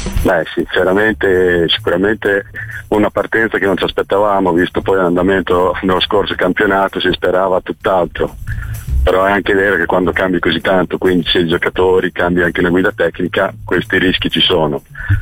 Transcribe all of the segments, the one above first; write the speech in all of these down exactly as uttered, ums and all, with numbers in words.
Beh, sinceramente, sicuramente una partenza che non ci aspettavamo, visto poi l'andamento dello scorso campionato, si sperava tutt'altro. Però è anche vero che quando cambi così tanto, quindi sei giocatori, cambi anche la guida tecnica, questi rischi ci sono.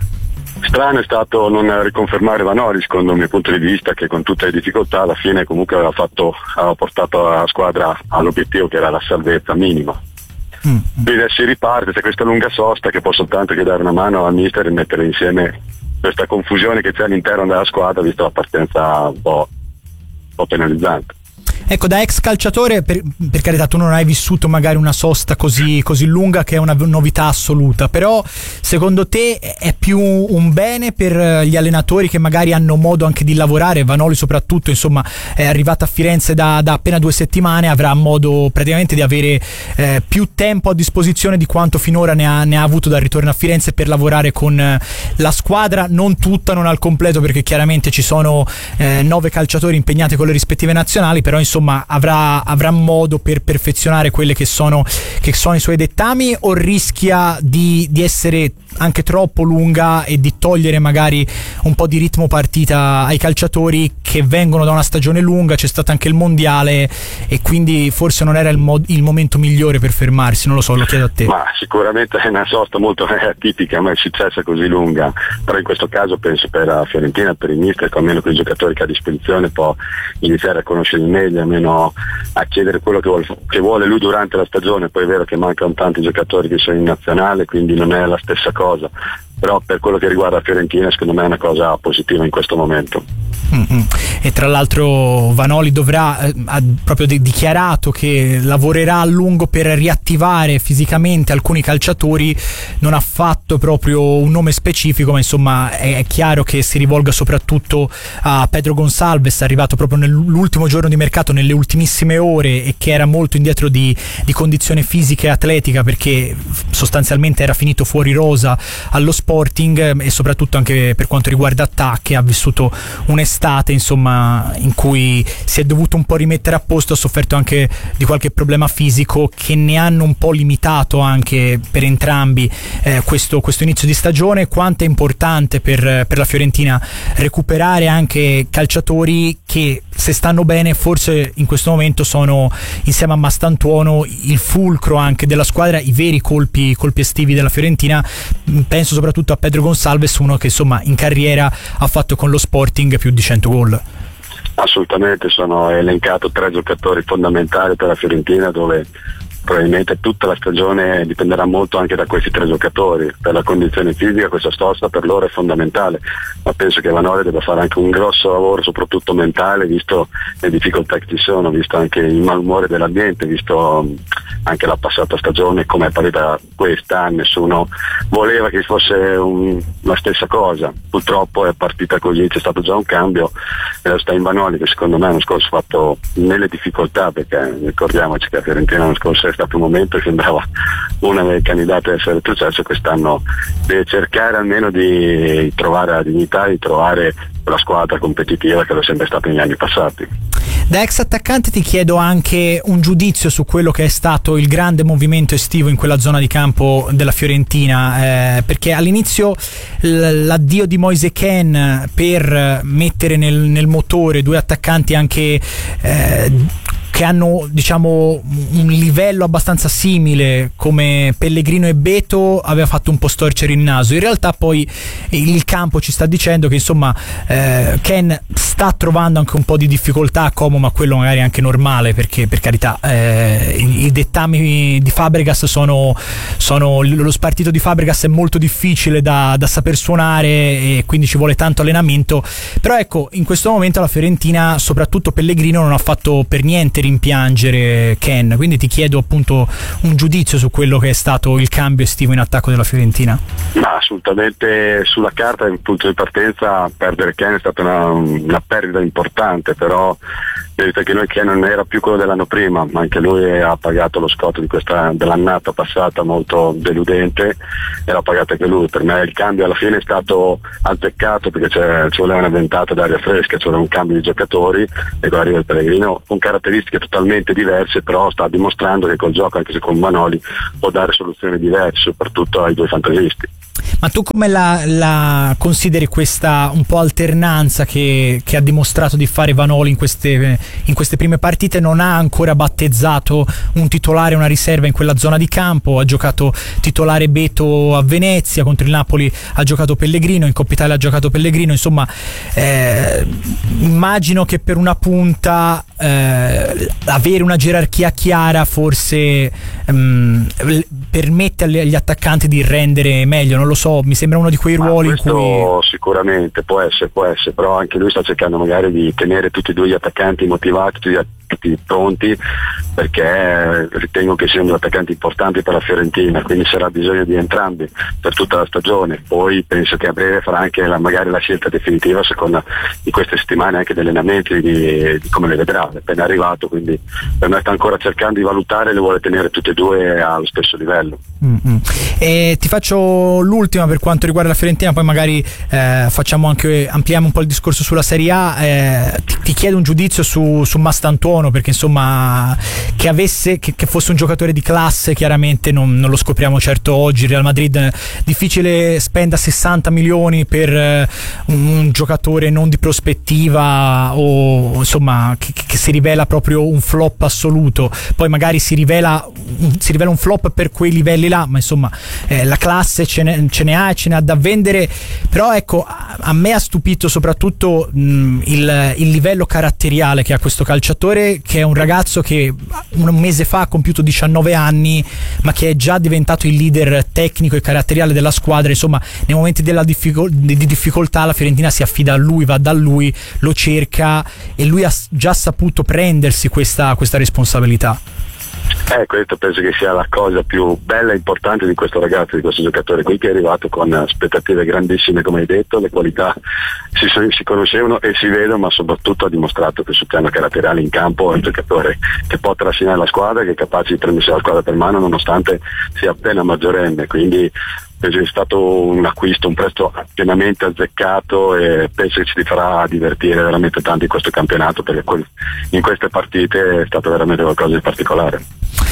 Strano è stato non riconfermare Vanoli, secondo il mio punto di vista, che con tutte le difficoltà alla fine comunque aveva, fatto, aveva portato la squadra all'obiettivo che era la salvezza minima. Mm. Quindi si riparte, c'è questa lunga sosta che può soltanto che dare una mano al mister e mettere insieme questa confusione che c'è all'interno della squadra, visto la partenza un po', un po' penalizzante. Ecco, da ex calciatore, per, per carità, tu non hai vissuto magari una sosta così, così lunga, che è una novità assoluta, però secondo te è più un bene per gli allenatori che magari hanno modo anche di lavorare? Vanoli soprattutto, insomma, è arrivato a Firenze da, da appena due settimane, avrà modo praticamente di avere eh, più tempo a disposizione di quanto finora ne ha, ne ha avuto dal ritorno a Firenze per lavorare con eh, la squadra, non tutta, non al completo, perché chiaramente ci sono eh, nove calciatori impegnati con le rispettive nazionali, però insomma avrà, avrà modo per perfezionare quelle che sono, che sono i suoi dettami, o rischia di, di essere anche troppo lunga e di togliere magari un po' di ritmo partita ai calciatori che vengono da una stagione lunga? C'è stato anche il mondiale e quindi forse non era il, mo- il momento migliore per fermarsi, non lo so, lo chiedo a te. Ma sicuramente è una sosta molto atipica, ma è successa così lunga, però in questo caso penso per la Fiorentina, per il mister, che almeno con i giocatori che ha a disposizione può iniziare a conoscerli meglio, almeno accedere a quello che vuole, che vuole lui durante la stagione. Poi è vero che mancano tanti giocatori che sono in nazionale, quindi non è la stessa cosa, però per quello che riguarda la Fiorentina secondo me è una cosa positiva in questo momento. Mm-hmm. E tra l'altro Vanoli dovrà eh, ha proprio de- dichiarato che lavorerà a lungo per riattivare fisicamente alcuni calciatori, non ha fatto proprio un nome specifico, ma insomma è, è chiaro che si rivolga soprattutto a Pedro Gonçalves, arrivato proprio nell'ultimo giorno di mercato, nelle ultimissime ore, e che era molto indietro di, di condizione fisica e atletica, perché sostanzialmente era finito fuori rosa allo Sporting, e soprattutto anche per quanto riguarda attacchi ha vissuto un'estate insomma in cui si è dovuto un po' rimettere a posto, ha sofferto anche di qualche problema fisico che ne hanno un po' limitato anche per entrambi eh, questo, questo inizio di stagione. Quanto è importante per, per la Fiorentina recuperare anche calciatori che, se stanno bene, forse in questo momento sono, insieme a Mastantuono, il fulcro anche della squadra, i veri colpi, colpi estivi della Fiorentina. Penso soprattutto a Pedro Gonçalves, uno che insomma in carriera ha fatto con lo Sporting più di cento gol. Assolutamente, sono elencato tre giocatori fondamentali per la Fiorentina, dove probabilmente tutta la stagione dipenderà molto anche da questi tre giocatori. Per la condizione fisica questa sosta per loro è fondamentale, ma penso che Vanoli debba fare anche un grosso lavoro soprattutto mentale, visto le difficoltà che ci sono, visto anche il malumore dell'ambiente, visto anche la passata stagione come è partita questa. Nessuno voleva che fosse un, la stessa cosa, purtroppo è partita così, c'è stato già un cambio e lo sta in Vanoli, che secondo me l'anno scorso ha fatto nelle difficoltà, perché ricordiamoci che la Fiorentina l'anno scorso è stato un momento che sembrava una delle candidate a essere successo. Quest'anno deve cercare almeno di trovare la dignità, di trovare la squadra competitiva che lo è sempre stata negli anni passati. Da ex attaccante ti chiedo anche un giudizio su quello che è stato il grande movimento estivo in quella zona di campo della Fiorentina, eh, perché all'inizio l'addio di Moise Kean per mettere nel, nel motore due attaccanti anche eh, che hanno, diciamo, un livello abbastanza simile come Pellegrino e Beto, aveva fatto un po' storcere il naso. In realtà poi il campo ci sta dicendo che insomma eh, Kean sta trovando anche un po' di difficoltà a Como, ma quello magari è anche normale, perché per carità eh, i, i dettami di Fabregas sono, sono lo spartito di Fabregas è molto difficile da, da saper suonare, e quindi ci vuole tanto allenamento. Però ecco, in questo momento la Fiorentina, soprattutto Pellegrino, non ha fatto per niente rimpiangere Kean, quindi ti chiedo appunto un giudizio su quello che è stato il cambio estivo in attacco della Fiorentina. Ma assolutamente, sulla carta il punto di partenza perdere Kean è stata una, una perdita importante, però vedete che noi Kean non era più quello dell'anno prima, ma anche lui ha pagato lo scotto di questa, dell'annata passata molto deludente, e l'ha pagato anche lui. Per me il cambio alla fine è stato azzeccato, perché c'è, ci voleva una ventata d'aria fresca, c'era un cambio di giocatori, e con l'arrivo del Pellegrino con caratteristiche totalmente diverse, però sta dimostrando che col gioco, anche se con Vanoli, può dare soluzioni diverse soprattutto ai due fantasisti. Ma tu come la, la consideri questa un po' alternanza che, che ha dimostrato di fare Vanoli in queste, in queste prime partite? Non ha ancora battezzato un titolare e una riserva in quella zona di campo, ha giocato titolare Beto a Venezia, contro il Napoli ha giocato Pellegrino, in Coppa Italia ha giocato Pellegrino, insomma eh, immagino che per una punta eh, avere una gerarchia chiara forse ehm, permette agli attaccanti di rendere meglio, non lo so, mi sembra uno di quei Ma ruoli in cui sicuramente può essere, può essere, però anche lui sta cercando magari di tenere tutti e due gli attaccanti motivati, tutti gli attaccanti pronti, perché ritengo che siano due attaccanti importanti per la Fiorentina, quindi sarà bisogno di entrambi per tutta la stagione. Poi penso che a breve farà anche la, magari la scelta definitiva a seconda di queste settimane anche degli allenamenti, di, di come le vedrà, è appena arrivato, quindi per me sta ancora cercando di valutare e le vuole tenere tutti e due allo stesso livello. Mm-hmm. E ti faccio l'ultima per quanto riguarda la Fiorentina, poi magari eh, facciamo anche, ampliamo un po' il discorso sulla Serie A. eh, ti, ti chiedo un giudizio su, su Mastantuono, perché insomma che avesse che, che fosse un giocatore di classe chiaramente non, non lo scopriamo certo oggi. Il Real Madrid difficile spenda sessanta milioni per eh, un, un giocatore non di prospettiva o insomma che, che si rivela proprio un flop assoluto, poi magari si rivela si rivela un flop per quei livelli là, ma insomma eh, la classe ce ne, ce ne ha e ce ne ha da vendere. Però ecco, a, a me ha stupito soprattutto mh, il, il livello caratteriale che ha questo calciatore, che è un ragazzo che un mese fa ha compiuto diciannove anni, ma che è già diventato il leader tecnico e caratteriale della squadra. Insomma, nei momenti della difficol- di difficoltà la Fiorentina si affida a lui, va da lui, lo cerca, e lui ha già saputo prendersi questa, questa responsabilità. Eh, questo penso che sia la cosa più bella e importante di questo ragazzo, di questo giocatore qui, che è arrivato con aspettative grandissime, come hai detto, le qualità si, si conoscevano e si vedono, ma soprattutto ha dimostrato che sul piano caratteriale in campo è un giocatore che può trascinare la squadra, che è capace di prendersi la squadra per mano nonostante sia appena maggiorenne, quindi penso che è stato un acquisto, un prezzo pienamente azzeccato, e penso che ci farà divertire veramente tanto in questo campionato, perché in queste partite è stato veramente qualcosa di particolare.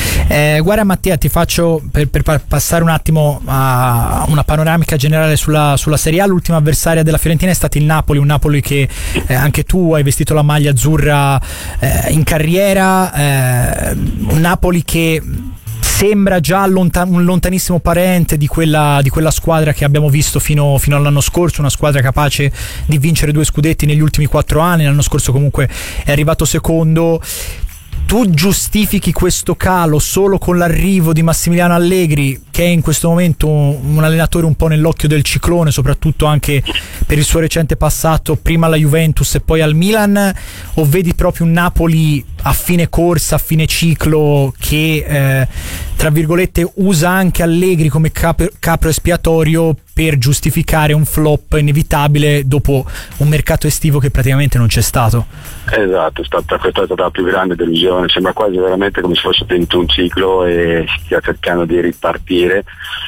Eh, guarda Mattia, ti faccio per, per passare un attimo a una panoramica generale sulla, sulla Serie A. L'ultima avversaria della Fiorentina è stato il Napoli, un Napoli che eh, anche tu hai vestito la maglia azzurra eh, in carriera, eh, un Napoli che sembra già lontan- un lontanissimo parente di quella, di quella squadra che abbiamo visto fino, fino all'anno scorso, una squadra capace di vincere due scudetti negli ultimi quattro anni. L'anno scorso comunque è arrivato secondo. Tu giustifichi questo calo solo con l'arrivo di Massimiliano Allegri, che è in questo momento un allenatore un po' nell'occhio del ciclone, soprattutto anche per il suo recente passato prima alla Juventus e poi al Milan, o vedi proprio un Napoli a fine corsa, a fine ciclo, che eh, tra virgolette usa anche Allegri come capro, capro espiatorio per giustificare un flop inevitabile dopo un mercato estivo che praticamente non c'è stato? Esatto, è stata, questa è stata la più grande delusione, sembra quasi veramente come se fosse finito un ciclo e si stia cercando di ripartire,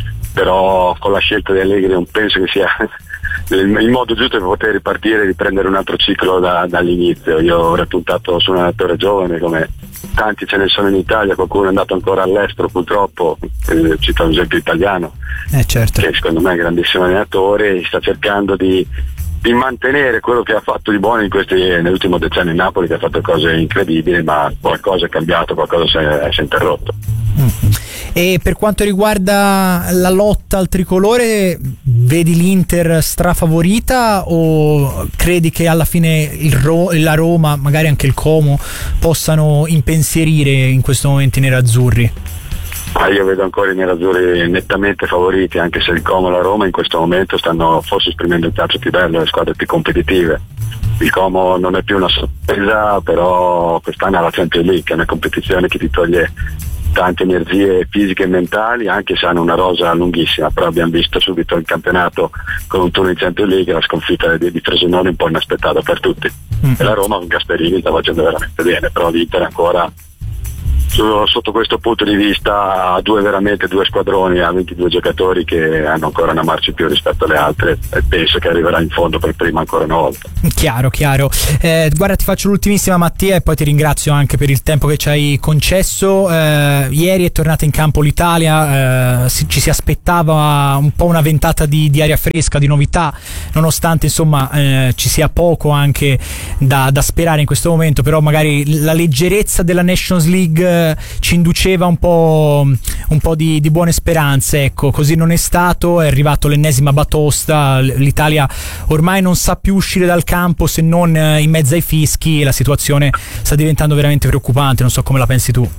però con la scelta di Allegri non penso che sia il, il modo giusto per poter ripartire e riprendere un altro ciclo da, dall'inizio. Io avrei puntato su un allenatore giovane, come tanti ce ne sono in Italia, qualcuno è andato ancora all'estero purtroppo, eh, cito un esempio italiano, eh, certo. che secondo me è un grandissimo allenatore e sta cercando di di mantenere quello che ha fatto di buono in questi, nell'ultimo decennio in Napoli, che ha fatto cose incredibili, ma qualcosa è cambiato, qualcosa si è, si è interrotto. Mm. E per quanto riguarda la lotta al tricolore, vedi l'Inter strafavorita o credi che alla fine il Ro- la Roma, magari anche il Como, possano impensierire in questo momento i nerazzurri? Ah, io vedo ancora i nerazzurri nettamente favoriti, anche se il Como e la Roma in questo momento stanno forse esprimendo il calcio più bello, le squadre più competitive. Il Como non è più una sorpresa, però quest'anno ha la Champions League, è una competizione che ti toglie tante energie fisiche e mentali, anche se hanno una rosa lunghissima, però abbiamo visto subito il campionato con un turno in Champions League, la sconfitta di, di Frosinone un po' inaspettata per tutti. Mm-hmm. E la Roma con Gasperini sta facendo veramente bene, però l'Inter ancora sotto questo punto di vista ha due veramente due squadroni, ha ventidue giocatori che hanno ancora una marcia in più rispetto alle altre e penso che arriverà in fondo per prima ancora una volta. Chiaro, chiaro. Eh, guarda, ti faccio l'ultimissima, Mattia, e poi ti ringrazio anche per il tempo che ci hai concesso. Eh, ieri è tornata in campo l'Italia, eh, si, ci si aspettava un po' una ventata di, di aria fresca, di novità, nonostante insomma eh, ci sia poco anche da, da sperare in questo momento, però magari la leggerezza della Nations League ci induceva un po', un po' di, di buone speranze, ecco. Così non è stato, è arrivato l'ennesima batosta, l'Italia ormai non sa più uscire dal campo se non in mezzo ai fischi e la situazione sta diventando veramente preoccupante. Non so come la pensi tu.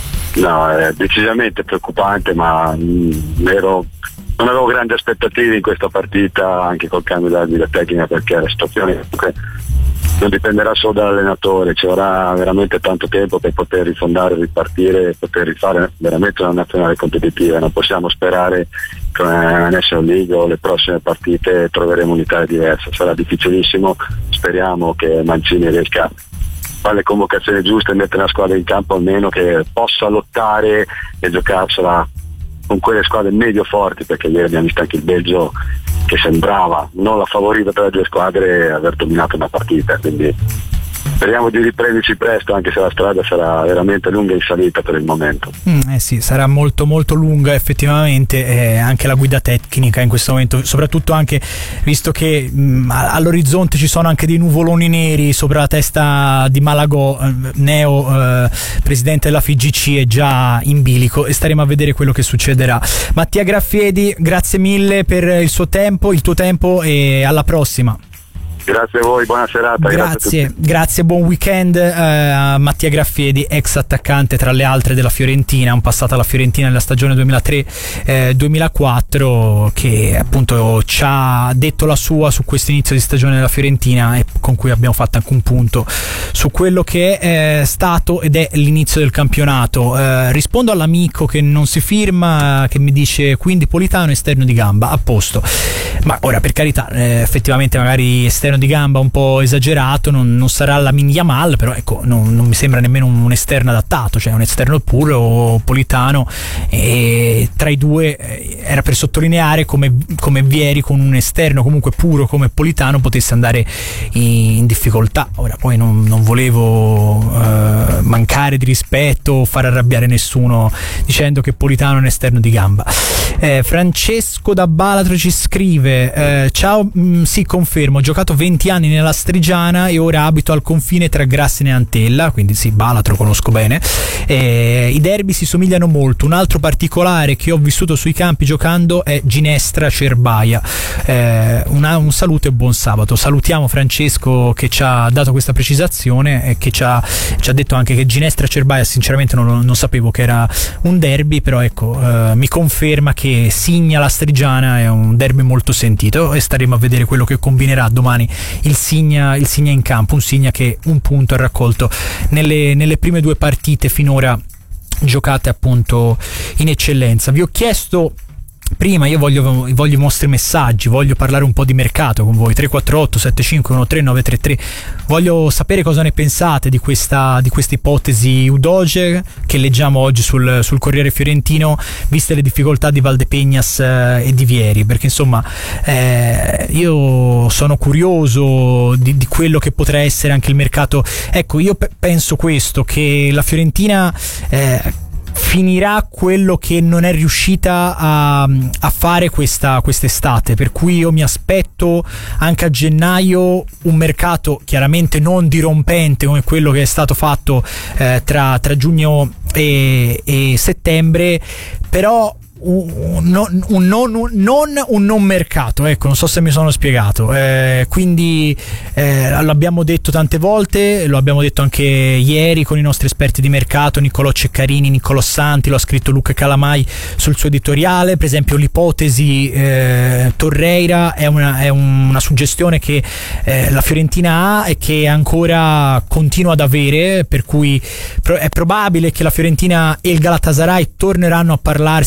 No, è decisamente preoccupante, ma mh, ero, non avevo grandi aspettative in questa partita anche col cambio della guida tecnica, perché la situazione comunque non dipenderà solo dall'allenatore, ci vorrà veramente tanto tempo per poter rifondare, ripartire e poter rifare veramente una nazionale competitiva. Non possiamo sperare che la National League o le prossime partite troveremo un'Italia diversa, sarà difficilissimo. Speriamo che Mancini riesca a fare le convocazioni giuste e mettere la squadra in campo almeno che possa lottare e giocarsela con quelle squadre medio forti, perché ieri abbiamo visto anche il Belgio che sembrava non la favorita tra le due squadre aver dominato una partita, quindi speriamo di riprenderci presto, anche se la strada sarà veramente lunga in salita per il momento. Mm, eh sì, sarà molto molto lunga effettivamente, eh, anche la guida tecnica in questo momento, soprattutto anche visto che mh, all'orizzonte ci sono anche dei nuvoloni neri sopra la testa di Malagò, eh, neo eh, presidente della F I G C, è già in bilico e staremo a vedere quello che succederà. Mattia Graffiedi, grazie mille per il suo tempo, il tuo tempo, e alla prossima. Grazie a voi, buona serata. Grazie, grazie, grazie, buon weekend eh, a Mattia Graffiedi, ex attaccante tra le altre della Fiorentina, un passato alla Fiorentina nella stagione duemilatré duemilaquattro, che appunto ci ha detto la sua su questo inizio di stagione della Fiorentina e con cui abbiamo fatto anche un punto su quello che è stato ed è l'inizio del campionato. Eh, rispondo all'amico che non si firma, che mi dice quindi Politano esterno di gamba, a posto. Ma ora, per carità, eh, effettivamente magari esterno di gamba un po' esagerato, non, non sarà la Lamine Yamal, però ecco, non, non mi sembra nemmeno un, un esterno adattato, cioè un esterno puro Politano, e tra i due eh, era per sottolineare come, come Vieri con un esterno comunque puro come Politano potesse andare in, in difficoltà. Ora poi non, non volevo eh, mancare di rispetto o far arrabbiare nessuno dicendo che Politano è un esterno di gamba. eh, Francesco da Balatro ci scrive eh, ciao, mh, sì, confermo, ho giocato venti anni nella Strigiana e ora abito al confine tra Grassene e Antella, quindi sì, Balatro conosco bene. Eh, i derby si somigliano molto. Un altro particolare che ho vissuto sui campi giocando è Ginestra Cerbaia. Eh, una, un saluto e buon sabato. Salutiamo Francesco che ci ha dato questa precisazione e che ci ha, ci ha detto anche che Ginestra Cerbaia sinceramente non, non sapevo che era un derby, però ecco, eh, mi conferma che Signa la Strigiana è un derby molto sentito e staremo a vedere quello che combinerà domani il Signa, il Signa in campo, un Signa che un punto ha raccolto nelle, nelle prime due partite finora giocate appunto in eccellenza. Vi ho chiesto prima, io voglio, voglio i vostri messaggi, voglio parlare un po' di mercato con voi. Tre quattro otto sette cinque uno tre nove tre tre. Voglio sapere cosa ne pensate di questa di questa ipotesi Udoge che leggiamo oggi sul, sul Corriere Fiorentino, viste le difficoltà di Valdepeñas eh, e di Vieri, perché insomma eh, io sono curioso di, di quello che potrà essere anche il mercato. Ecco, io pe- penso questo, che la Fiorentina eh, finirà quello che non è riuscita a, a fare questa quest'estate, per cui io mi aspetto anche a gennaio un mercato chiaramente non dirompente come quello che è stato fatto eh, tra, tra giugno e, e settembre, però un non un non, un non un non mercato, ecco, non so se mi sono spiegato. Eh, quindi eh, l'abbiamo detto tante volte, lo abbiamo detto anche ieri con i nostri esperti di mercato, Niccolò Ceccarini, Niccolò Santi, lo ha scritto Luca Calamai sul suo editoriale. Per esempio l'ipotesi eh, Torreira è una, è una suggestione che eh, la Fiorentina ha e che ancora continua ad avere, per cui è probabile che la Fiorentina e il Galatasaray torneranno a parlarsi in inverno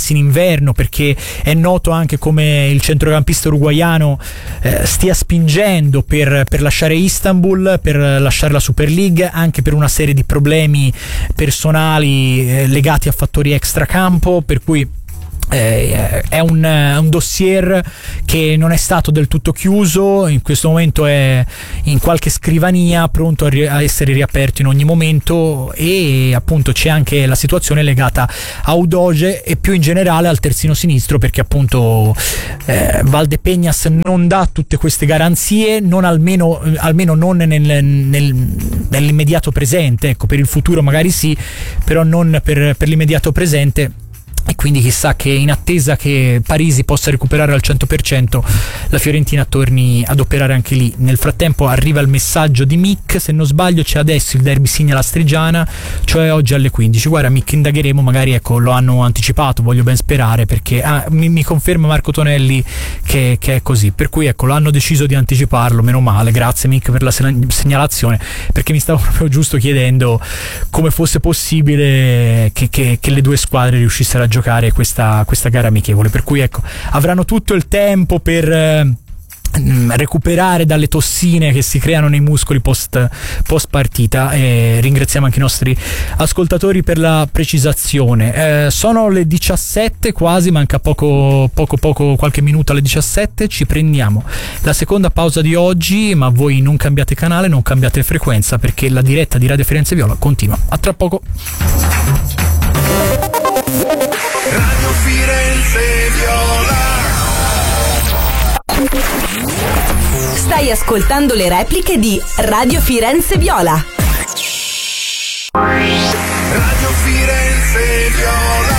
d'inverno, perché è noto anche come il centrocampista uruguaiano eh, stia spingendo per, per lasciare Istanbul, per lasciare la Super League, anche per una serie di problemi personali eh, legati a fattori extracampo, per cui Eh, è un, un dossier che non è stato del tutto chiuso, in questo momento è in qualche scrivania, pronto a, ri- a essere riaperto in ogni momento, e appunto c'è anche la situazione legata a Udoge e più in generale al terzino sinistro, perché appunto eh, Valdepeñas non dà tutte queste garanzie, non almeno, almeno non nel, nel, nell'immediato presente, ecco, per il futuro magari sì, però non per, per l'immediato presente. E quindi chissà che, in attesa che Parisi possa recuperare al cento per cento, la Fiorentina torni ad operare anche lì. Nel frattempo arriva il messaggio di Mick, se non sbaglio c'è adesso il derby Signa-Lastrigiana, cioè oggi alle quindici. Guarda Mick, indagheremo, magari ecco lo hanno anticipato, voglio ben sperare, perché ah, mi, mi conferma Marco Tonelli che, che è così, per cui ecco lo hanno deciso di anticiparlo, meno male, grazie Mick per la segnalazione, perché mi stavo proprio giusto chiedendo come fosse possibile che, che, che le due squadre riuscissero a giocare questa, questa gara amichevole, per cui ecco avranno tutto il tempo per eh, recuperare dalle tossine che si creano nei muscoli post, post partita. E ringraziamo anche i nostri ascoltatori per la precisazione. Eh, sono le diciassette quasi, manca poco poco poco qualche minuto alle diciassette. Ci prendiamo la seconda pausa di oggi, ma voi non cambiate canale, non cambiate frequenza, perché la diretta di Radio Firenze Viola continua. A tra poco. Radio Firenze Viola. Stai ascoltando le repliche di Radio Firenze Viola. Radio Firenze Viola.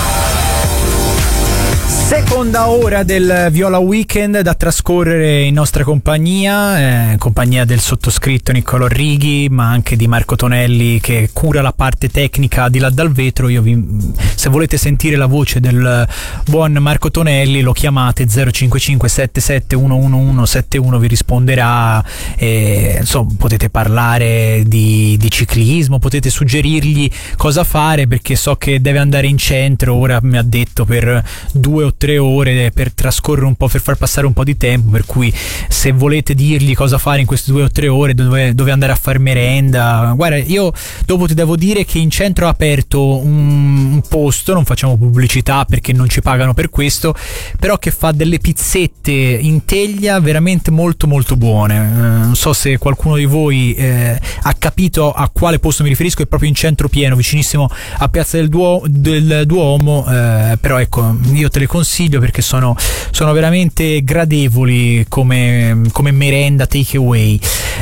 Seconda ora del Viola Weekend da trascorrere in nostra compagnia, eh, compagnia del sottoscritto Niccolò Righi, ma anche di Marco Tonelli che cura la parte tecnica di là dal vetro. Io vi, se volete sentire la voce del buon Marco Tonelli, lo chiamate zero cinque cinque sette sette uno uno uno sette uno, vi risponderà, e, insomma potete parlare di, di ciclismo, potete suggerirgli cosa fare, perché so che deve andare in centro, ora mi ha detto per due o tre ore per trascorrere un po', per far passare un po' di tempo, per cui se volete dirgli cosa fare in queste due o tre ore, dove, dove andare a fare merenda, guarda, io dopo ti devo dire che in centro ha aperto un, un posto, non facciamo pubblicità perché non ci pagano per questo, però che fa delle pizzette in teglia veramente molto molto buone. Eh, non so se qualcuno di voi eh, ha capito a quale posto mi riferisco, è proprio in centro pieno, vicinissimo a Piazza del, Duo, del Duomo, eh, però ecco, io te le consiglio perché sono, sono veramente gradevoli come, come merenda take away.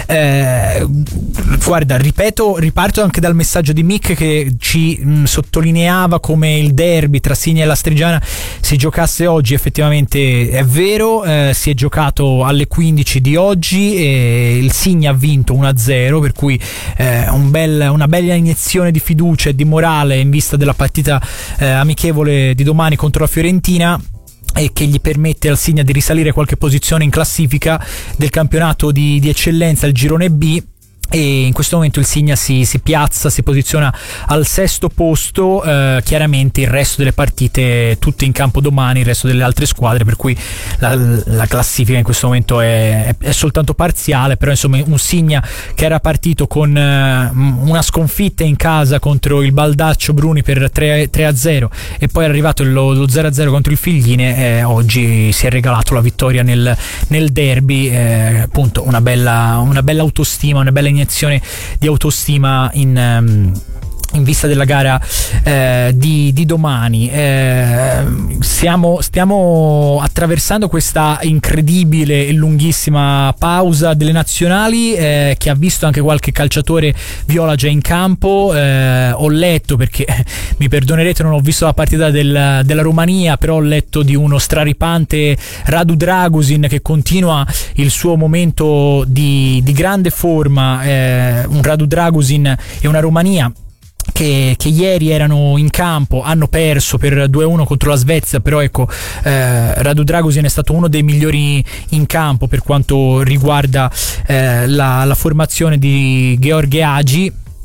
Eh, guarda, ripeto, riparto anche dal messaggio di Mick che ci mh, sottolineava come il derby tra Signa e Lastrigiana si giocasse oggi. Effettivamente è vero, eh, si è giocato alle quindici di oggi e il Signa ha vinto uno a zero, per cui eh, un bel, una bella iniezione di fiducia e di morale in vista della partita eh, amichevole di domani contro la Fiorentina, e che gli permette al Signa di risalire qualche posizione in classifica del campionato di, di eccellenza, il girone B. E in questo momento il Signa si, si piazza, si posiziona al sesto posto. Eh, chiaramente il resto delle partite tutte in campo domani, il resto delle altre squadre, per cui la, la classifica in questo momento è, è, è soltanto parziale, però insomma un Signa che era partito con eh, una sconfitta in casa contro il Baldaccio Bruni per tre a zero e poi è arrivato lo, lo zero a zero contro il Figline, eh, oggi si è regalato la vittoria nel, nel derby, eh, appunto una bella, una bella autostima, una bella iniezione di autostima in um, in vista della gara eh, di, di domani. Eh, siamo, stiamo attraversando questa incredibile e lunghissima pausa delle nazionali eh, che ha visto anche qualche calciatore viola già in campo. Eh, ho letto, perché mi perdonerete, non ho visto la partita del, della Romania, però ho letto di uno straripante Radu Dragusin che continua il suo momento di, di grande forma. Eh, un Radu Dragusin e una Romania Che, che ieri erano in campo, hanno perso per due a uno contro la Svezia, però ecco eh, Radu Dragusin è stato uno dei migliori in campo per quanto riguarda eh, la, la formazione di Gheorghe Hagi.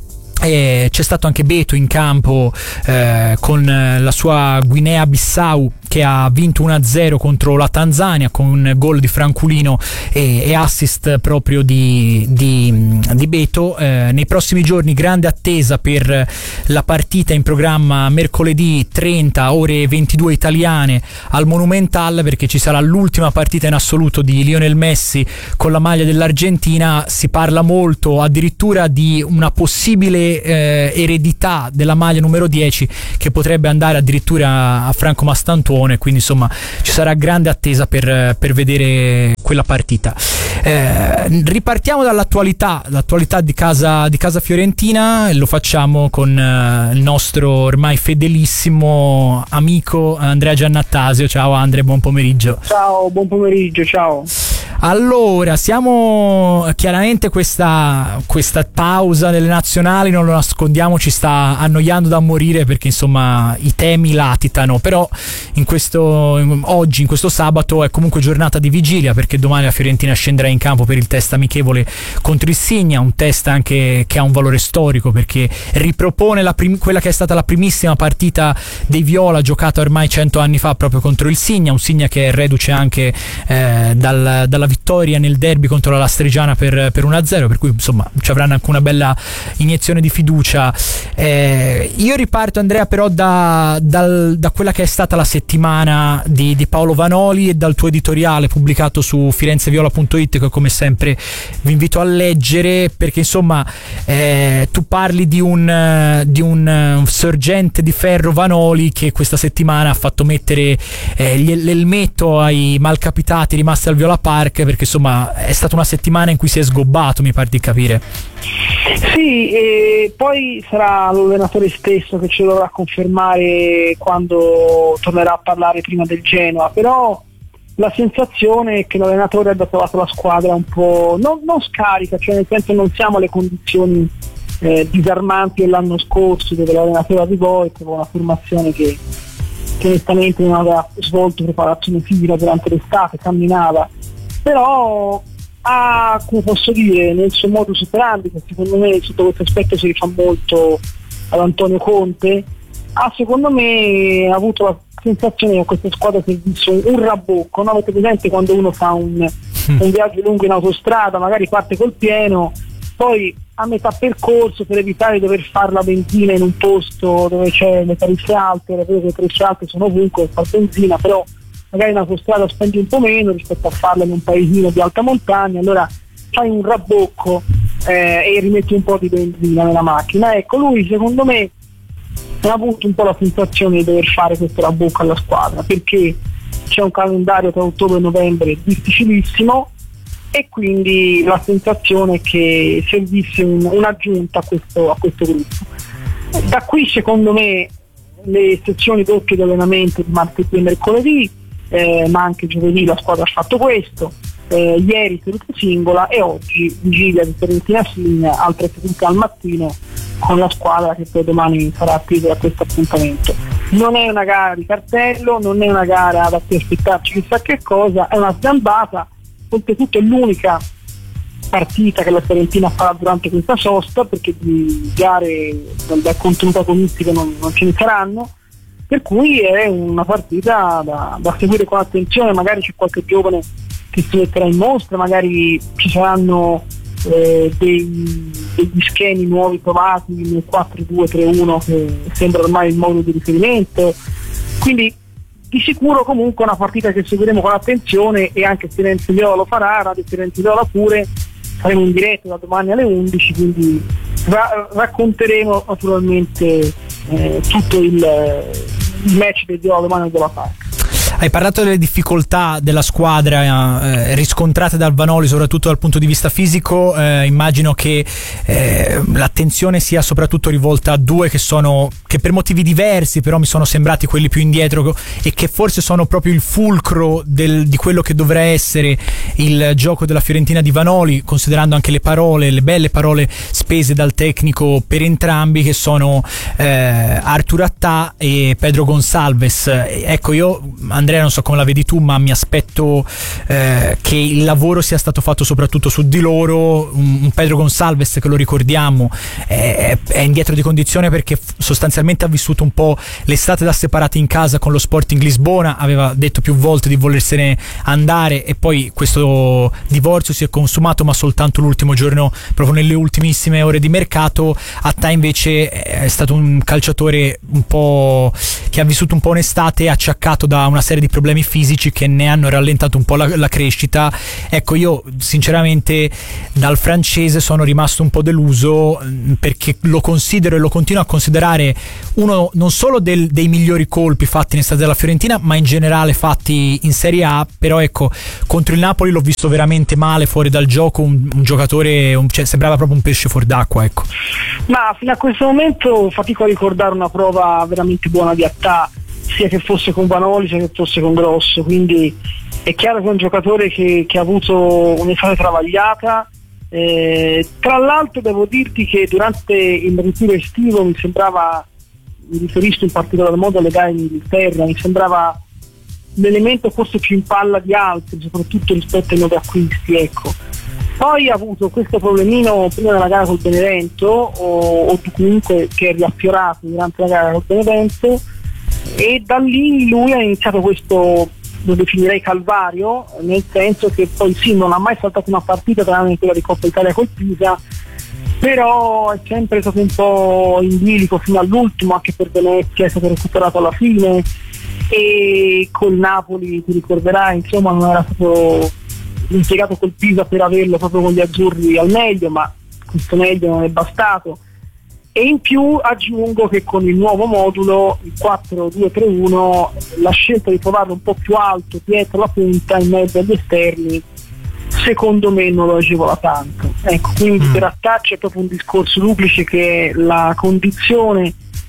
E c'è stato anche Beto in campo eh, con la sua Guinea-Bissau, che ha vinto uno a zero contro la Tanzania con gol di Franculino e, e assist proprio di, di, di Beto. Eh, nei prossimi giorni grande attesa per la partita in programma mercoledì trenta ore ventidue italiane al Monumental, perché ci sarà l'ultima partita in assoluto di Lionel Messi con la maglia dell'Argentina. Si parla molto addirittura di una possibile eh, eredità della maglia numero dieci che potrebbe andare addirittura a Franco Mastantone, quindi insomma ci sarà grande attesa per, per vedere quella partita. Eh, ripartiamo dall'attualità, l'attualità di casa, di casa fiorentina, e lo facciamo con eh, il nostro ormai fedelissimo amico Andrea Giannattasio. Ciao Andre, buon pomeriggio. Ciao, buon pomeriggio, ciao. Allora, siamo chiaramente questa, questa pausa delle nazionali, non lo nascondiamo, ci sta annoiando da morire, perché insomma i temi latitano, però in questo, oggi, in questo sabato, è comunque giornata di vigilia, perché domani la Fiorentina scenderà in campo per il test amichevole contro il Signa, un test anche che ha un valore storico, perché ripropone la prim- quella che è stata la primissima partita dei Viola, giocata ormai cento anni fa proprio contro il Signa, un Signa che è reduce anche eh, dal, dalla vittoria nel derby contro la Lastrigiana per, per uno a zero, per cui insomma ci avranno anche una bella iniezione di fiducia. Eh, io riparto, Andrea, però da, dal, da quella che è stata la settimana di, di Paolo Vanoli e dal tuo editoriale pubblicato su firenzeviola punto it, che come sempre vi invito a leggere, perché insomma eh, tu parli di un, di un sorgente di ferro, Vanoli, che questa settimana ha fatto mettere eh, l'elmetto ai malcapitati rimasti al Viola Park, perché insomma è stata una settimana in cui si è sgobbato, mi pare di capire. Sì, e poi sarà l'allenatore stesso che ce lo dovrà confermare quando tornerà a parlare prima del Genoa, però la sensazione è che l'allenatore abbia trovato la squadra un po' non, non scarica, cioè nel senso non siamo alle condizioni eh, disarmanti dell'anno scorso, dove l'allenatore arrivò e trovò una formazione che, che onestamente non aveva svolto preparazione fisica durante l'estate, camminava, però ha, come posso dire, nel suo modo superandi, che secondo me sotto questo aspetto si rifà molto ad Antonio Conte, ha secondo me avuto la sensazione che questa squadra si è visto un, un rabbocco, no? Avete presente quando uno fa un, un viaggio lungo in autostrada, magari parte col pieno, poi a metà percorso, per evitare di dover fare la benzina in un posto dove c'è le tariffe alte, le tariffe alte sono ovunque, fa benzina, però magari in autostrada spendi un po' meno rispetto a farla in un paesino di alta montagna, allora fai un rabbocco eh, e rimetti un po' di benzina nella macchina. Ecco, lui secondo me ha avuto un po' la sensazione di dover fare questo rabbocco alla squadra, perché c'è un calendario tra ottobre e novembre difficilissimo, e quindi la sensazione è che servisse un, un'aggiunta a questo, a questo gruppo. Da qui secondo me le sezioni doppie di allenamento di martedì e mercoledì, eh, ma anche giovedì la squadra ha fatto questo, eh, ieri seduta singola e oggi vigilia di Fiorentina Signa, altre sedute al mattino con la squadra che poi domani sarà attesa da questo appuntamento. Non è una gara di cartello, non è una gara da cui aspettarci chissà che cosa, è una sgambata, oltretutto è l'unica partita che la Fiorentina farà durante questa sosta, perché di gare dal contenuto agonistico non, non ce ne saranno, per cui è una partita da, da seguire con attenzione. Magari c'è qualche giovane che si metterà in mostra, magari ci saranno eh, dei, degli schemi nuovi provati nel quattro due tre uno che sembra ormai il modo di riferimento, quindi di sicuro comunque è una partita che seguiremo con attenzione, e anche Firenze Viola lo farà, Radio Firenze Viola pure, saremo in diretta da domani alle undici, quindi ra- racconteremo naturalmente eh, tutto il, il match del Viola domani al Viola Park. Hai parlato delle difficoltà della squadra eh, riscontrate dal Vanoli, soprattutto dal punto di vista fisico. Eh, immagino che eh, l'attenzione sia soprattutto rivolta a due che sono che per motivi diversi però mi sono sembrati quelli più indietro, e che forse sono proprio il fulcro del, di quello che dovrà essere il gioco della Fiorentina di Vanoli, considerando anche le parole, le belle parole spese dal tecnico per entrambi, che sono eh, Artur Attà e Pedro Gonçalves. Ecco, io Andrea, non so come la vedi tu, ma mi aspetto eh, che il lavoro sia stato fatto soprattutto su di loro. Un, un Pedro Gonçalves, che lo ricordiamo, è, è indietro di condizione perché sostanzialmente ha vissuto un po' l'estate da separati in casa con lo Sporting Lisbona, aveva detto più volte di volersene andare e poi questo divorzio si è consumato, ma soltanto l'ultimo giorno, proprio nelle ultimissime ore di mercato. Atta invece è stato un calciatore un po' che ha vissuto un po' un'estate acciaccato da una serie di problemi fisici che ne hanno rallentato un po' la, la crescita. Ecco, io sinceramente dal francese sono rimasto un po' deluso, perché lo considero e lo continuo a considerare uno non solo del, dei migliori colpi fatti in estate della Fiorentina, ma in generale fatti in Serie A. Però ecco, contro il Napoli l'ho visto veramente male, fuori dal gioco, un, un giocatore, un, cioè, sembrava proprio un pesce fuor d'acqua, ecco. Ma fino a questo momento fatico a ricordare una prova veramente buona di Attà, sia che fosse con Vanoli sia che fosse con Grosso, quindi è chiaro che è un giocatore che, che ha avuto un'estate travagliata. Eh, tra l'altro devo dirti che durante il ritiro estivo mi sembrava, mi riferisco in particolar modo alle gare in Inghilterra, mi sembrava l'elemento forse più in palla di altri, soprattutto rispetto ai nuovi acquisti, ecco. Poi ha avuto questo problemino prima della gara col Benevento, o, o comunque che è riaffiorato durante la gara col Benevento, e da lì lui ha iniziato questo, lo definirei calvario, nel senso che poi sì, non ha mai saltato una partita tranne quella di Coppa Italia col Pisa, però è sempre stato un po' in bilico fino all'ultimo, anche per Venezia è stato recuperato alla fine, e col Napoli ti ricorderai, insomma, non era stato impiegato col Pisa per averlo proprio con gli azzurri al meglio, ma questo meglio non è bastato. E in più aggiungo che con il nuovo modulo, il quattro due tre uno, la scelta di trovarlo un po' più alto dietro la punta in mezzo agli esterni secondo me non lo agevola tanto, ecco. Quindi mm. per Attà c'è proprio un discorso duplice, che è la condizione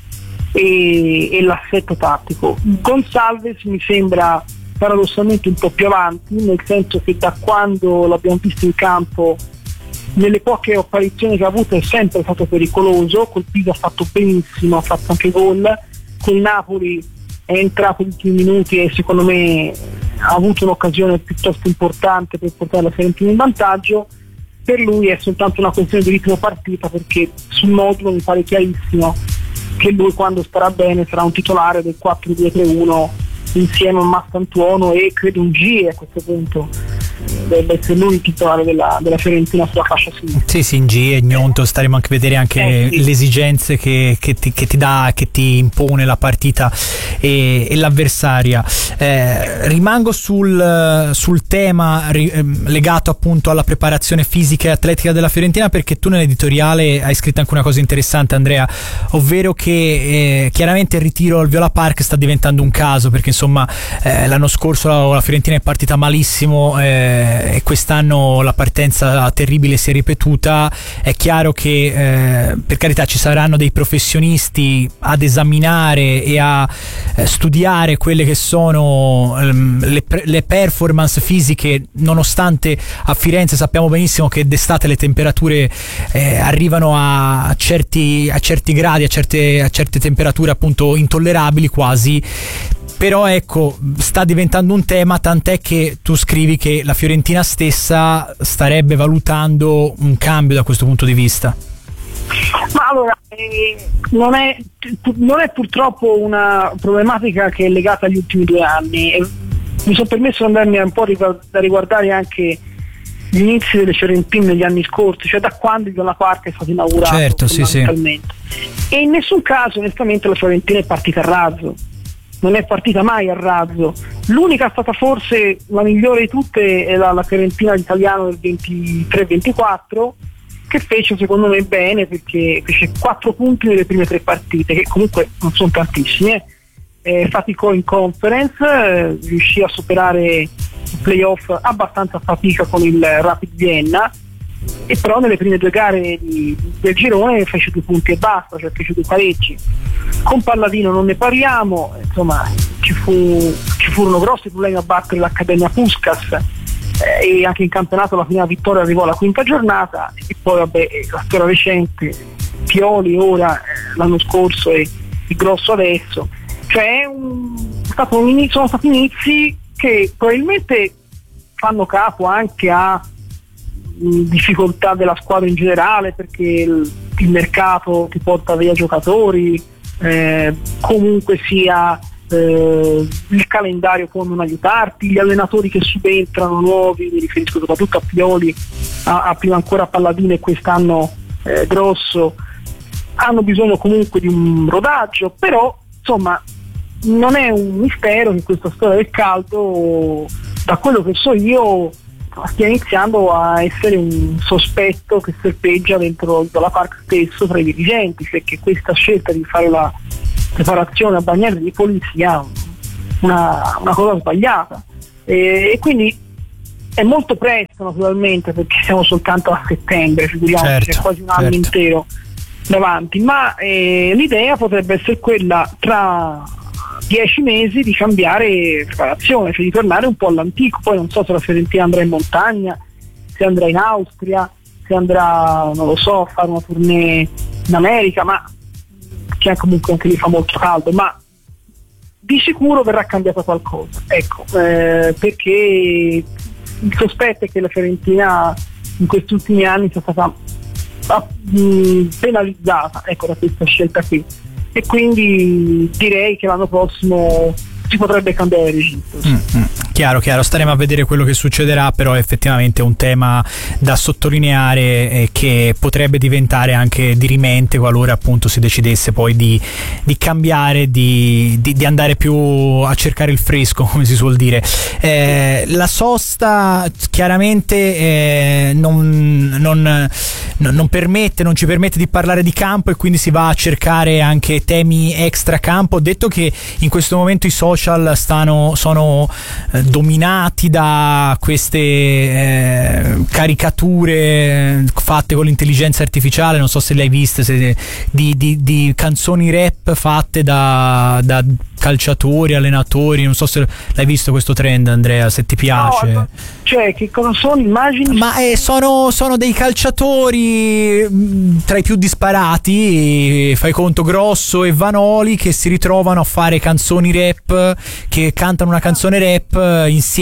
e, e l'assetto tattico. Gonçalves mi sembra paradossalmente un po' più avanti, nel senso che da quando l'abbiamo visto in campo, nelle poche apparizioni che ha avuto, è sempre stato pericoloso. Col Pisa ha fatto benissimo, ha fatto anche gol, col Napoli è entrato in ultimi minuti e secondo me ha avuto un'occasione piuttosto importante per portare la Fiorentina in vantaggio. Per lui è soltanto una questione di ritmo partita, perché sul modulo mi pare chiarissimo che lui, quando starà bene, sarà un titolare del quattro due tre uno insieme a Mastantuono, e credo un G a questo punto deve essere lui il titolare della, della Fiorentina sulla fascia sinistra. Sì, sì, in G e Gnonto staremo anche a vedere anche eh, sì. le esigenze che, che, ti, che ti dà, che ti impone la partita e, e l'avversaria. Eh, rimango sul, sul tema ri, eh, legato appunto alla preparazione fisica e atletica della Fiorentina, perché tu nell'editoriale hai scritto anche una cosa interessante, Andrea, ovvero che eh, chiaramente il ritiro al Viola Park sta diventando un caso, perché insomma eh, l'anno scorso la, la Fiorentina è partita malissimo, eh, e quest'anno la partenza terribile si è ripetuta. È chiaro che eh, per carità ci saranno dei professionisti ad esaminare e a eh, studiare quelle che sono ehm, le, le performance fisiche, nonostante a Firenze sappiamo benissimo che d'estate le temperature eh, arrivano a certi, a certi gradi, a certe, a certe temperature appunto intollerabili quasi. Però ecco, sta diventando un tema, tant'è che tu scrivi che la Fiorentina stessa starebbe valutando un cambio da questo punto di vista. Ma allora, eh, non, è, non è purtroppo una problematica che è legata agli ultimi due anni. Eh, mi sono permesso di andarmi un po' a riguardare anche gli inizi delle Fiorentine negli anni scorsi, cioè da quando il Viola Park è stato inaugurato. Certo, sì, sì. E in nessun caso onestamente la Fiorentina è partita a razzo, non è partita mai a razzo. L'unica è stata forse la migliore di tutte, è la, la Fiorentina italiana del ventitré ventiquattro, che fece secondo me bene, perché fece quattro punti nelle prime tre partite, che comunque non sono tantissime. Eh. Eh, faticò in conference, eh, riuscì a superare i playoff abbastanza a fatica con il Rapid Vienna, e però nelle prime due gare di, del girone fece due punti e basta, cioè fece due pareggi. Con Palladino non ne parliamo, insomma ci, fu, ci furono grossi problemi a battere l'Accademia Puskás, eh, e anche in campionato la prima vittoria arrivò alla quinta giornata, e poi vabbè la storia recente, Pioli ora, eh, l'anno scorso e il Grosso adesso, cioè è un stato un inizio, sono stati inizi che probabilmente fanno capo anche a mh, difficoltà della squadra in generale, perché il, il mercato ti porta via giocatori, eh, comunque sia eh, il calendario può non aiutarti, gli allenatori che subentrano nuovi, mi riferisco soprattutto a Pioli, a, a prima ancora a Palladino e quest'anno eh, Grosso, hanno bisogno comunque di un rodaggio, però insomma non è un mistero che questa storia del caldo, da quello che so io, stia iniziando a essere un sospetto che serpeggia dentro il Zola Park stesso tra i dirigenti, perché questa scelta di fare la preparazione a Bagnaripoli sia una, una cosa sbagliata, e, e quindi è molto presto naturalmente, perché siamo soltanto a settembre, figuriamoci, certo, c'è quasi un anno certo. intero davanti, ma eh, l'idea potrebbe essere quella tra dieci mesi di cambiare preparazione, cioè di tornare un po' all'antico. Poi non so se la Fiorentina andrà in montagna, se andrà in Austria, se andrà, non lo so, a fare una tournée in America, ma che comunque anche lì fa molto caldo, ma di sicuro verrà cambiato qualcosa, ecco, eh, perché il sospetto è che la Fiorentina in questi ultimi anni sia stata mh, penalizzata, ecco, da questa scelta qui, e quindi direi che l'anno prossimo si potrebbe cambiare registro. Mm, mm. Chiaro, chiaro, staremo a vedere quello che succederà, però è effettivamente un tema da sottolineare eh, che potrebbe diventare anche dirimente qualora appunto si decidesse poi di, di cambiare, di, di, di andare più a cercare il fresco, come si suol dire. Eh, la sosta chiaramente eh, non, non, non permette, non ci permette di parlare di campo, e quindi si va a cercare anche temi extra campo. Ho detto che in questo momento i social stanno, sono eh, dominati da queste eh, caricature fatte con l'intelligenza artificiale, non so se le hai viste, se, di, di, di canzoni rap fatte da, da calciatori, allenatori, non so se l'hai visto questo trend, Andrea, se ti piace. No, cioè, che cosa sono? Immagini? Ma eh, sono, sono dei calciatori mh, tra i più disparati, fai conto Grosso e Vanoli, che si ritrovano a fare canzoni rap, che cantano una canzone rap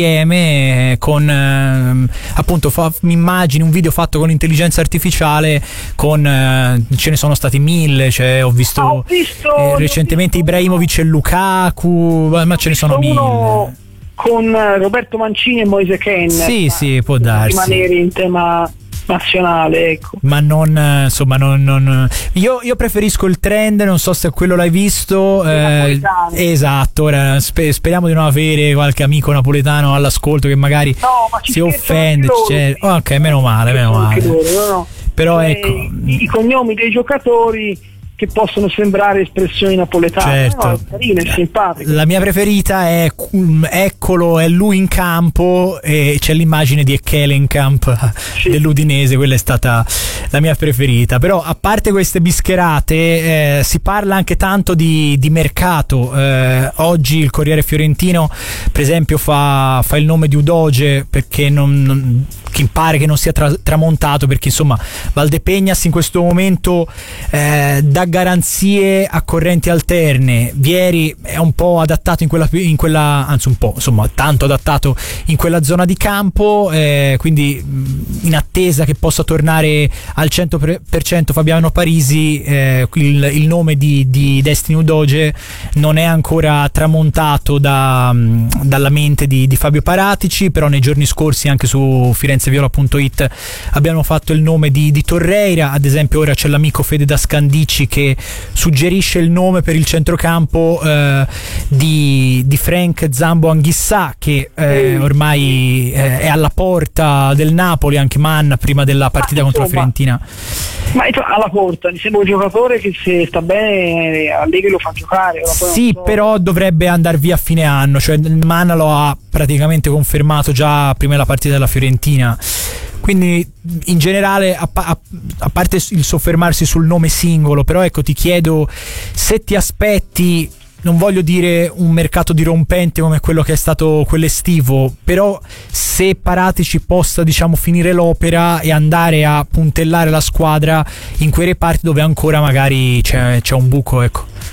insieme con eh, appunto fa, immagini, un video fatto con l'intelligenza artificiale, con eh, ce ne sono stati mille, cioè ho visto, ah, ho visto eh, recentemente visto Ibrahimovic e Lukaku, ma ce ne sono mille. Con Roberto Mancini e Moise Ken. Sì, sì, può darsi. Rimanere in tema nazionale, ecco. Ma non, insomma, non, non io, io preferisco il trend, non so se quello l'hai visto. Eh, esatto, ora sper- speriamo di non avere qualche amico napoletano all'ascolto che magari no, ma ci si offende. loro, Cioè, ok, meno male, meno male. Loro, no, no. Però eh, ecco, i, i cognomi dei giocatori che possono sembrare espressioni napoletane, certo. No, carine, simpatiche. La mia preferita è eccolo, è lui in campo, e c'è l'immagine di Ekkelenkamp, sì, dell'Udinese, quella è stata la mia preferita. Però a parte queste bischerate eh, si parla anche tanto di, di mercato. Eh, oggi il Corriere Fiorentino per esempio fa, fa il nome di Udoge, perché non, non che pare che non sia tra, tramontato, perché insomma Valdepegnas in questo momento eh, dà garanzie a correnti alterne. Vieri è un po' adattato in quella, in quella anzi un po', insomma tanto adattato in quella zona di campo, eh, quindi in attesa che possa tornare al cento per cento Fabiano Parisi, eh, il, il nome di, di Destiny Udoge non è ancora tramontato da, dalla mente di, di Fabio Paratici. Però nei giorni scorsi anche su firenzeviola punto it abbiamo fatto il nome di, di Torreira, ad esempio. Ora c'è l'amico Fede da Scandicci che suggerisce il nome per il centrocampo eh, di, di Frank Zambo Anghissà, che eh, ormai eh, è alla porta del Napoli, anche Mann prima della partita ma, contro la Fiorentina. Ma alla porta, mi sembra un giocatore che se sta bene Allegri lo fa giocare. Sì, so. Però dovrebbe andare via a fine anno, cioè Mann lo ha praticamente confermato già prima della partita della Fiorentina. Quindi in generale, a, a, a parte il soffermarsi sul nome singolo, però ecco, ti chiedo se ti aspetti, non voglio dire un mercato dirompente come quello che è stato quell'estivo, però se Paratici possa, diciamo, finire l'opera e andare a puntellare la squadra in quei reparti dove ancora magari c'è, c'è un buco, ecco.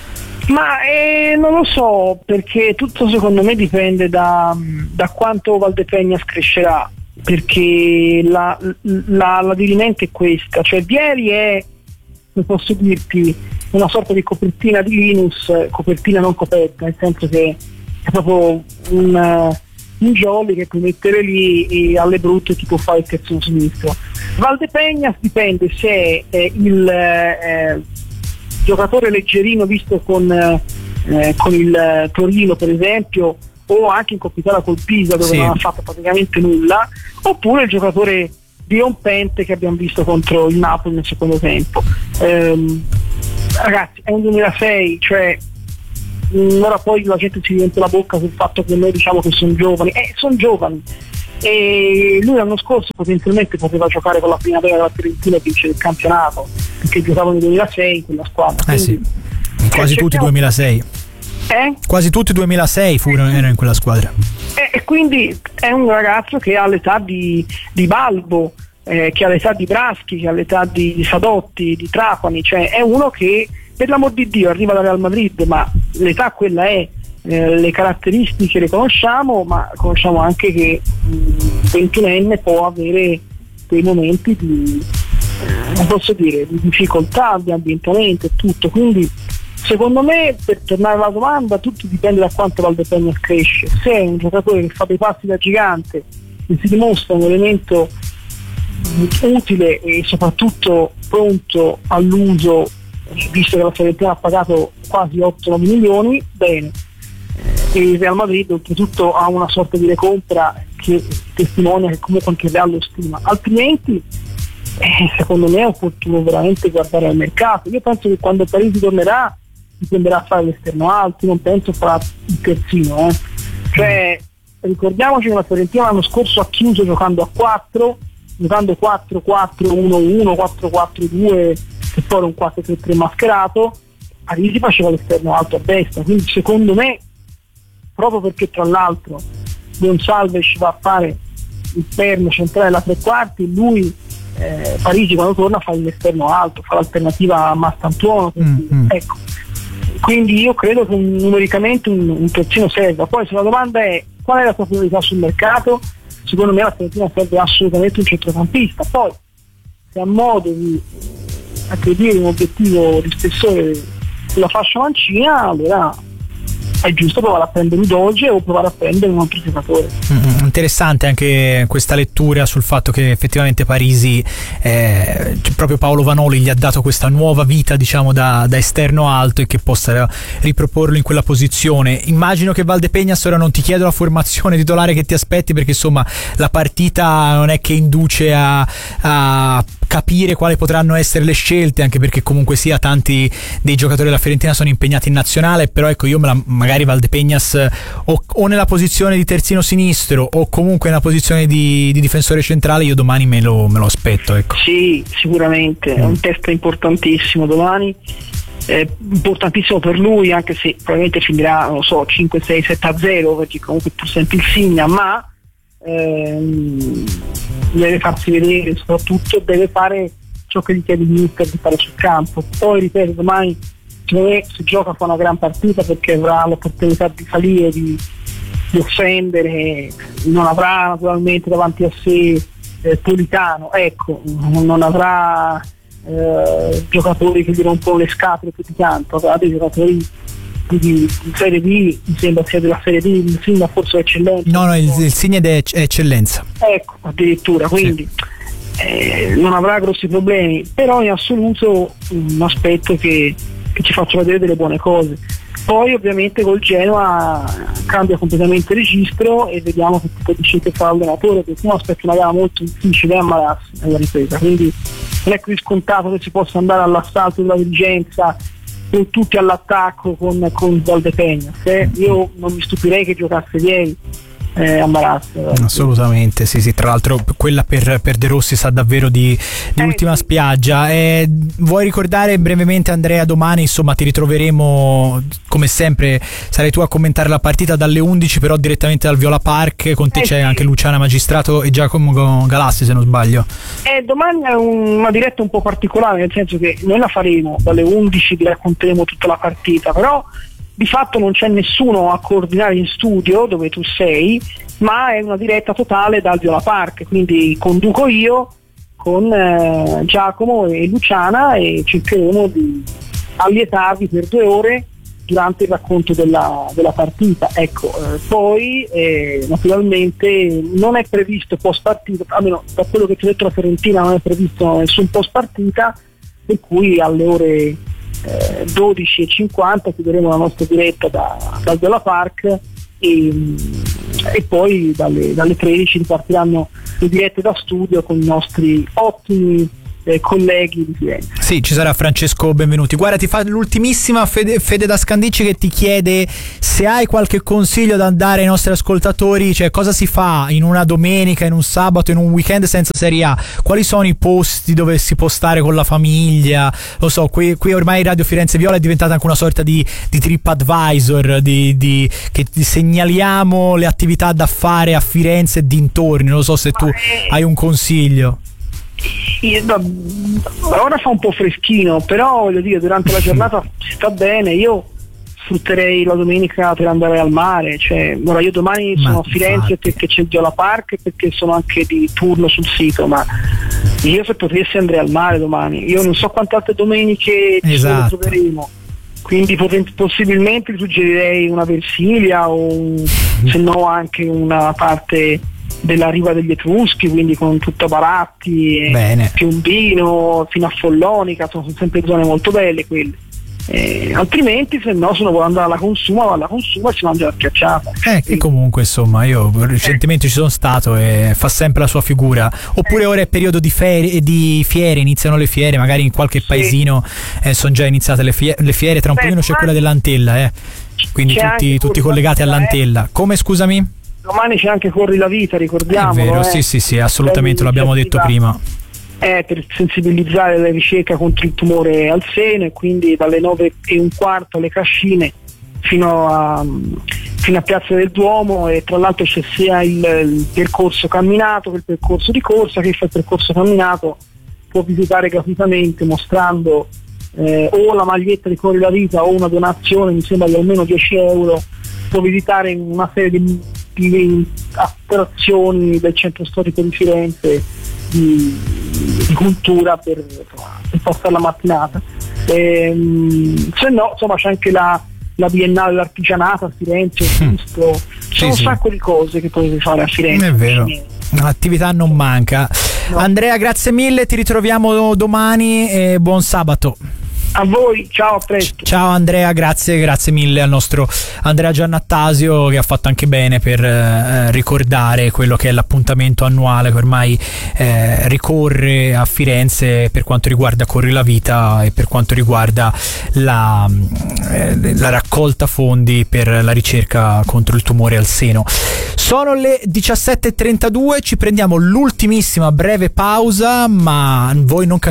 Ma eh, non lo so, perché tutto secondo me dipende da, da quanto Valdepeñas crescerà, perché la, la, la dirimente è questa, cioè Vieri è, come posso dirti, una sorta di copertina di Linus, copertina non coperta, nel senso che è proprio un, un jolly che puoi mettere lì e alle brutte ti può fare il terzino sinistro. Valdepeñas dipende se è il eh, giocatore leggerino visto con, eh, con il Torino per esempio, o anche in Coppa Italia col Pisa dove sì. non ha fatto praticamente nulla, oppure il giocatore dirompente che abbiamo visto contro il Napoli nel secondo tempo. Ehm, ragazzi, è un duemilasei, cioè mh, ora poi la gente si riempie la bocca sul fatto che noi diciamo che sono giovani, eh, sono giovani, e lui l'anno scorso potenzialmente poteva giocare con la primavera della Fiorentina e vincere il campionato, perché giocava nel duemilasei in quella squadra. Eh sì, quasi tutti duemilasei. Eh? Quasi tutti duemilasei furono erano in quella squadra. E, e quindi è un ragazzo che ha l'età di, di Balbo, eh, che ha l'età di Braschi, che ha l'età di, di Sadotti, di Trapani, cioè è uno che per l'amor di Dio arriva dal Real Madrid, ma l'età quella è, eh, le caratteristiche le conosciamo, ma conosciamo anche che mh, ventunenne può avere dei momenti di, eh, non posso dire, di difficoltà, di ambientamento e tutto, quindi secondo me, per tornare alla domanda, tutto dipende da quanto Valdepeñas cresce. Se è un giocatore che fa dei passi da gigante e si dimostra un elemento utile e soprattutto pronto all'uso, visto che la Fiorentina ha pagato quasi otto nove milioni, bene. E il Real Madrid oltretutto ha una sorta di recompra che testimonia che comunque anche il Real lo stima, altrimenti eh, secondo me è opportuno veramente guardare al mercato. Io penso che quando Parisi tornerà tenderà a fare l'esterno alto, non penso farà il terzino, eh. Cioè ricordiamoci che la Fiorentina l'anno scorso ha chiuso giocando a quattro, giocando quattro quattro uno uno, quattro quattro due, che poi era un quattro tre tre mascherato. Parisi faceva l'esterno alto a destra, quindi secondo me, proprio perché tra l'altro Gonçalves va a fare il perno centrale della tre quarti, lui eh, Parisi quando torna fa l'esterno alto, fa l'alternativa a Mastantuono, mm-hmm. ecco. Quindi io credo che numericamente un, un terzino serva. Poi se la domanda è qual è la tua priorità sul mercato, secondo me la Fiorentina serve assolutamente un centrocampista. Poi se ha modo di aggredire un obiettivo di spessore sulla fascia mancina, allora è giusto provare a prendere Udogie o provare a prendere un altro giocatore. Mm, interessante anche questa lettura sul fatto che effettivamente Parisi, eh, proprio Paolo Vanoli gli ha dato questa nuova vita, diciamo, da, da esterno alto, e che possa riproporlo in quella posizione. Immagino che Valdepeñas, ora non ti chiedo la formazione titolare che ti aspetti, perché insomma la partita non è che induce a, a capire quali potranno essere le scelte, anche perché comunque sia tanti dei giocatori della Fiorentina sono impegnati in nazionale, però ecco, io me la, magari Valdepeñas o, o nella posizione di terzino sinistro o comunque nella posizione di, di difensore centrale, io domani me lo, me lo aspetto, ecco. Sì, sicuramente, mm. è un test importantissimo domani, è importantissimo per lui, anche se probabilmente finirà, non lo so, cinque sei sette a zero, perché comunque tu senti il Signa, ma ehm, deve farsi vedere, soprattutto deve fare ciò che gli chiede il mister di fare sul campo. Poi ripeto, domani secondo me si gioca fa una gran partita, perché avrà l'opportunità di salire, di, di offendere, non avrà naturalmente davanti a sé eh, Politano, ecco, non avrà eh, giocatori che gli rompono le scatole più di tanto, avrà dei giocatori di, di Serie B, mi sembra sia della Serie B, il Signa forse è eccellenza. No, no, il, il Signa è eccellenza. Ecco, addirittura, quindi sì. eh, non avrà grossi problemi, però in assoluto un aspetto che, che ci faccia vedere delle buone cose. Poi ovviamente col Genoa cambia completamente registro e vediamo che tipo di scelte fa l'allenatore, perché uno aspetta una gara molto difficile a Maras nella ripresa, quindi non è così scontato che si possa andare all'assalto della dirigenza o tutti all'attacco con, con Valdepeñas. Eh? Io non mi stupirei che giocasse ieri, eh, Amarasca. Assolutamente, sì, sì. Tra l'altro quella per, per De Rossi sa davvero di, di Eh, ultima sì. spiaggia. Eh, vuoi ricordare brevemente, Andrea, domani insomma ti ritroveremo come sempre, sarai tu a commentare la partita dalle undici, però direttamente dal Viola Park. Con te Eh, c'è sì. anche Luciana Magistrato e Giacomo Galassi, se non sbaglio. Eh, domani è un- una diretta un po' particolare, nel senso che noi la faremo dalle undici, vi racconteremo tutta la partita, però di fatto non c'è nessuno a coordinare in studio dove tu sei, ma è una diretta totale dal Viola Park, quindi conduco io con eh, Giacomo e Luciana e cercheremo di allietarvi per due ore durante il racconto della, della partita. Ecco, eh, poi eh, naturalmente non è previsto post partita, almeno da quello che ti ho detto la Fiorentina non è previsto nessun post partita, per cui alle ore eh, dodici e cinquanta chiuderemo la nostra diretta da, dal Viola Park e, e poi dalle, dalle tredici ripartiranno le dirette da studio con i nostri ottimi eh, colleghi di Firenze. Sì, ci sarà Francesco Benvenuti. Guarda, ti fa l'ultimissima Fede, Fede da Scandicci, che ti chiede se hai qualche consiglio da dare ai nostri ascoltatori, cioè cosa si fa in una domenica, in un sabato, in un weekend senza Serie A, quali sono i posti dove si può stare con la famiglia. Lo so, qui, qui ormai Radio Firenze Viola è diventata anche una sorta di, di TripAdvisor, di, di, che ti segnaliamo le attività da fare a Firenze e dintorni. Non lo so se tu hai un consiglio. Io- no, ora fa un po' freschino, però voglio dire, durante la giornata si sta bene. Io sfrutterei la domenica per andare al mare, cioè ora io domani Ma sono a Firenze infatti. perché c'è il Viola Park e perché sono anche di turno sul sito, ma io se potessi andrei al mare domani. Io non so quante altre domeniche ci Esatto. troveremo, quindi poten- possibilmente suggerirei una Versilia o un- se no anche una parte della riva degli Etruschi, quindi con tutta Baratti, Bene. Piombino fino a Follonica, sono sempre zone molto belle quelle. Eh, altrimenti se no se uno vuole andare alla Consuma va alla Consuma e si mangia la schiacciata. Eh, che comunque insomma io recentemente ci sono stato e fa sempre la sua figura. Oppure ora è periodo di, ferie, di fiere, iniziano le fiere, magari in qualche Sì. paesino eh, sono già iniziate le, fie- le fiere, tra un Beh, pochino c'è domani- quella dell'Antella, eh. Quindi C'è tutti, anche tutti Corri collegati la Vita, all'Antella. Come, scusami? Domani c'è anche Corri la Vita, ricordiamo. È vero, sì sì sì, assolutamente, Bella l'abbiamo detto iniziativa. prima. È per sensibilizzare la ricerca contro il tumore al seno, e quindi dalle nove e un quarto alle Cascine fino a, fino a Piazza del Duomo, e tra l'altro c'è sia il, il percorso camminato che il percorso di corsa. Che fa il percorso camminato può visitare gratuitamente mostrando eh, o la maglietta di Corri la Vita o una donazione, mi sembra di almeno dieci euro, può visitare una serie di, di attrazioni del centro storico di Firenze di, di cultura per, per passare la mattinata. Ehm, se no insomma c'è anche la, la Biennale dell'Artigianato a Firenze, ho visto, ci sono sì. un sacco di cose che potete fare a Firenze. È vero, Quindi, l'attività non manca. No. Andrea, grazie mille, ti ritroviamo domani e buon sabato. a voi, ciao, a presto. Ciao Andrea, grazie, grazie mille al nostro Andrea Giannattasio, che ha fatto anche bene per eh, ricordare quello che è l'appuntamento annuale che ormai eh, ricorre a Firenze per quanto riguarda Corri la Vita e per quanto riguarda la, eh, la raccolta fondi per la ricerca contro il tumore al seno. Sono le diciassette e trentadue, ci prendiamo l'ultimissima breve pausa, ma voi non cambiate